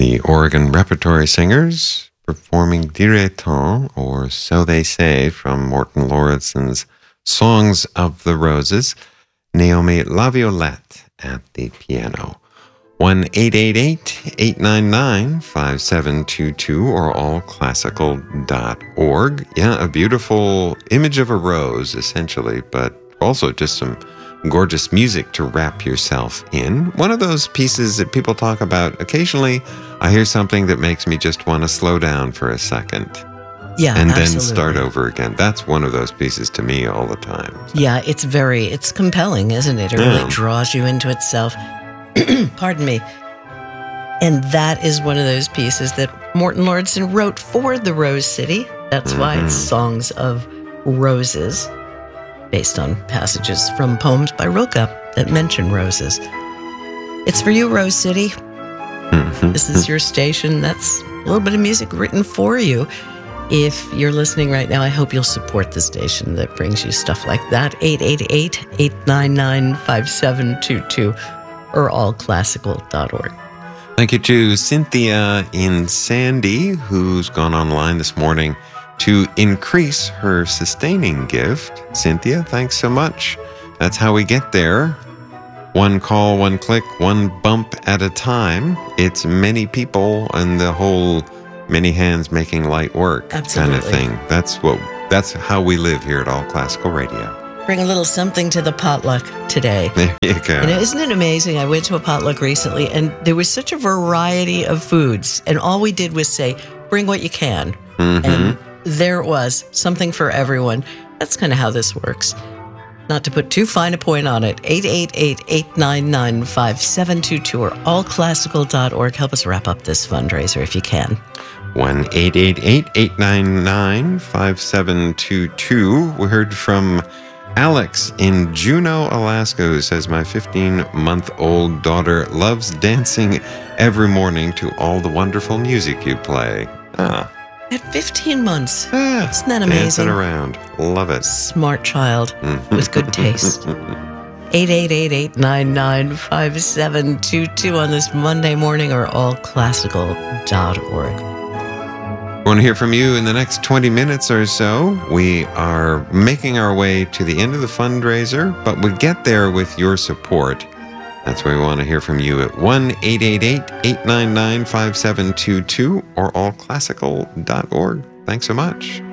The Oregon Repertory Singers performing Dirait-on, or So They Say, from Morton Lauriston's Songs of the Roses. Naomi Laviolette at the piano. 1-888-899-5722 or allclassical.org. Yeah, a beautiful image of a rose, essentially, but also just some gorgeous music to wrap yourself in. One of those pieces that people talk about occasionally. I hear something that makes me just want to slow down for a second. Yeah, and absolutely. Then start over again. That's one of those pieces to me all the time. So. Yeah, it's compelling, isn't it? It really draws you into itself. Pardon me. And that is one of those pieces that Morton Lauriston wrote for the Rose City. That's why it's Songs of Roses, based on passages from poems by Rilke that mention roses. It's for you, Rose City. This is your station. That's a little bit of music written for you. If you're listening right now, I hope you'll support the station that brings you stuff like that. 888-899-5722 or allclassical.org. Thank you to Cynthia in Sandy, who's gone online this morning to increase her sustaining gift. Cynthia, thanks so much. That's how we get there. One call, one click, one bump at a time. It's many people and the whole many hands making light work kind of thing. That's how we live here at All Classical Radio. Bring a little something to the potluck today. There you go. Isn't it amazing? I went to a potluck recently, and there was such a variety of foods, and all we did was say, bring what you can. And there it was, something for everyone. That's kind of how this works. Not to put too fine a point on it, 888-899-5722 or allclassical.org. Help us wrap up this fundraiser if you can. 1-888-899-5722. We heard from Alex in Juneau, Alaska, who says, my 15-month-old daughter loves dancing every morning to all the wonderful music you play. At 15 months. Isn't that amazing? Dancing around. Love it. Smart child with good taste. 888-899-5722 on this Monday morning or allclassical.org. I want to hear from you in the next 20 minutes or so. We are making our way to the end of the fundraiser, but we get there with your support. That's why we want to hear from you at 1-888-899-5722 or allclassical.org. Thanks so much.